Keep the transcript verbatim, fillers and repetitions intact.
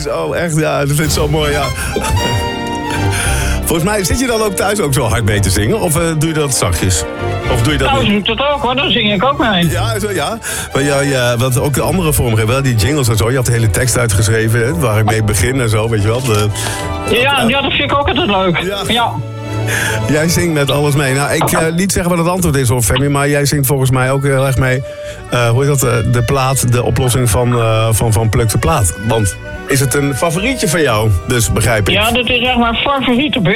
Zo, echt, ja, dat vind ik zo mooi, ja. Volgens mij zit je dan ook thuis ook zo hard mee te zingen? Of uh, doe je dat zachtjes? Of doe je dat Nou, niet? doe ik dat ook hoor, dan zing ik ook mee. Ja, zo, ja. Maar ja, ja, wat ook de andere vormgeven, wel die jingles en zo. Je had de hele tekst uitgeschreven, hè, waar ik mee begin en zo, weet je wel. De, ja, ja, dat vind ik ook altijd leuk. Ja. Ja. Jij zingt met alles mee. Nou, ik uh, niet zeggen wat het antwoord is, hoor, Femi, maar jij zingt volgens mij ook heel erg mee. Uh, hoe heet dat? Uh, de plaat, de oplossing van, uh, van, van Pluk de Plaat. Want is het een favorietje van jou? Dus begrijp ik. Ja, dat is echt mijn favoriete